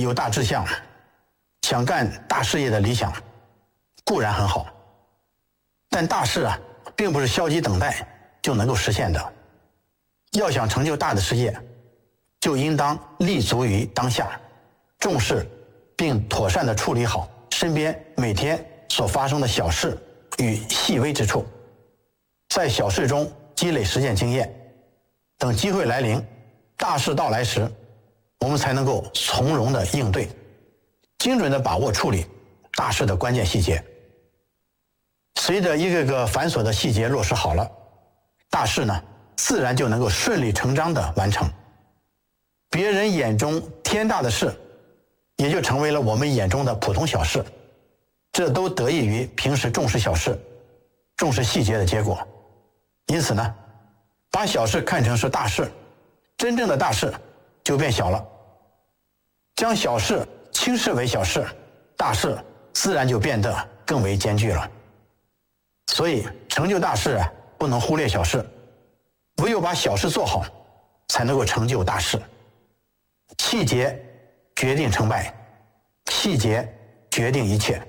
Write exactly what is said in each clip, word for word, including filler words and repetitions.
有大志向，想干大事业的理想，固然很好，但大事啊，并不是消极等待就能够实现的。要想成就大的事业，就应当立足于当下，重视并妥善地处理好身边每天所发生的小事与细微之处，在小事中积累实践经验，等机会来临，大事到来时，我们才能够从容地应对，精准地把握处理大事的关键细节。随着一个个繁琐的细节落实好了，大事呢，自然就能够顺理成章地完成。别人眼中天大的事，也就成为了我们眼中的普通小事，这都得益于平时重视小事、重视细节的结果。因此呢，把小事看成是大事，真正的大事就变小了；将小事轻视为小事，大事自然就变得更为艰巨了。所以成就大事啊，不能忽略小事，唯有把小事做好，才能够成就大事。细节决定成败，细节决定一切。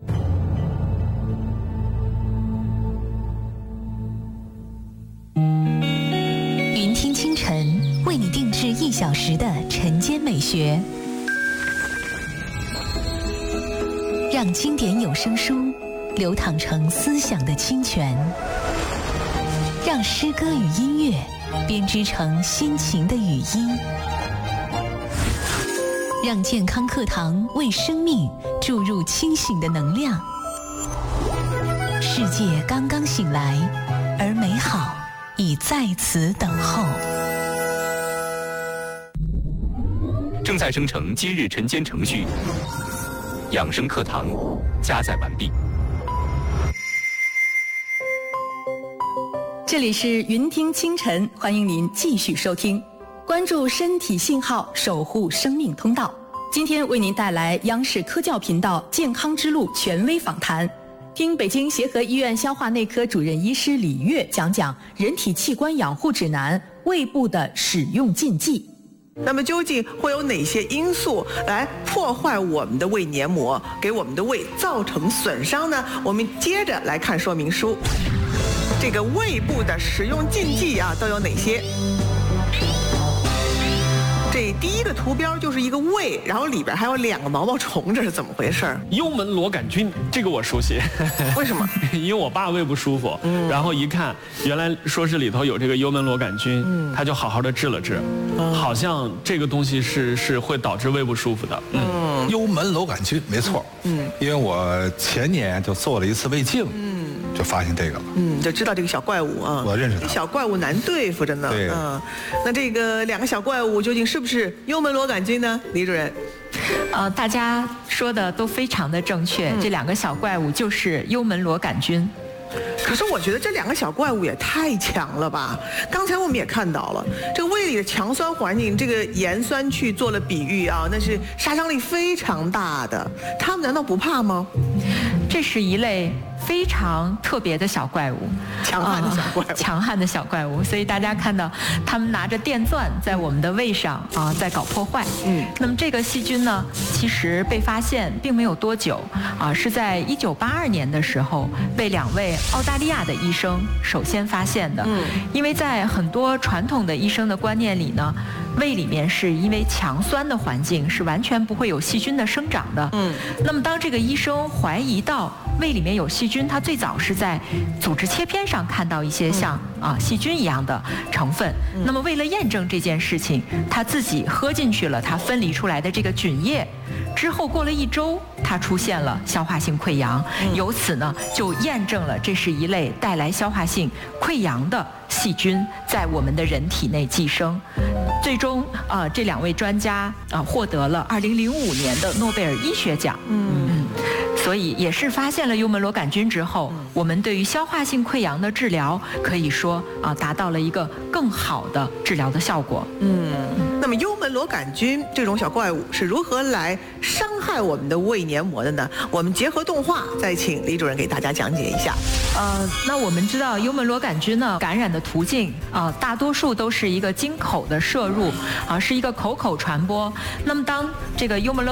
云听清晨为你定制一小时的晨间美学，让经典有声书流淌成思想的清泉，让诗歌与音乐编织成心情的语音，让健康课堂为生命注入清醒的能量。世界刚刚醒来，而美好已在此等候。 正在生成今日晨间程序，养生课堂加载完毕。 这里是云听清晨，欢迎您继续收听，关注身体信号，守护生命通道。今天为您带来央视科教频道健康之路权威访谈，听北京协和医院消化内科主任医师李月讲讲人体器官养护指南胃部的使用禁忌。 那么究竟会有哪些因素来破坏我们的胃黏膜，给我们的胃造成损伤呢？我们接着来看说明书。这个胃部的使用禁忌啊，都有哪些？这第一个图标就是一个胃，然后里边还有两个毛毛虫，这是怎么回事？ 幽门螺杆菌，这个我熟悉。 为什么？ 因为我爸胃不舒服，嗯、然后一看，原来说是里头有这个幽门螺杆菌，嗯、他就好好的治了治，嗯、好像这个东西是是会导致胃不舒服的。 嗯，嗯幽门螺杆菌没错。嗯，因为我前年就做了一次胃镜。嗯。就发现这个了， 嗯，就知道这个小怪物啊， 我认识他。 小怪物难对付着呢， 对， 嗯，那这个两个小怪物究竟是不是幽门螺杆菌呢？李主任， 呃，大家说的都非常的正确，嗯、这两个小怪物就是幽门螺杆菌。 可是我觉得这两个小怪物也太强了吧！刚才我们也看到了，这个胃里的强酸环境，这个盐酸去做了比喻啊，那是杀伤力非常大的。他们难道不怕吗？ 这是一类非常特别的小怪物， 强悍的小怪物， 呃、强悍的小怪物。所以大家看到，他们拿着电钻在我们的胃上啊，在搞破坏。嗯，那么这个细菌呢，其实被发现并没有多久啊，是在一九八二年的时候被两位澳大利亚的医生首先发现的。嗯，因为在很多传统的医生的观念里呢，胃里面是因为强酸的环境是完全不会有细菌的生长的。嗯，那么当这个医生怀疑到胃里面有细菌，他最早是在组织切片上看到一些像啊细菌一样的成分。那么为了验证这件事情，他自己喝进去了他分离出来的这个菌液，之后过了一周，他出现了消化性溃疡，由此呢就验证了这是一类带来消化性溃疡的细菌在我们的人体内寄生。最终啊、呃，这两位专家啊、呃、获得了二零零五年的诺贝尔医学奖。嗯嗯。所以也是发现了幽门螺杆菌之后，我们对于消化性溃疡的治疗可以说啊达到了一个更好的治疗的效果。 嗯，那么幽门螺杆菌这种小怪物是如何来伤害我们的胃黏膜的呢？我们结合动画，再请李主任给大家讲解一下。 呃，那我们知道幽门螺杆菌呢感染的途径啊、呃，大多数都是一个经口的摄入啊，是一个口口传播。那么当这个幽门螺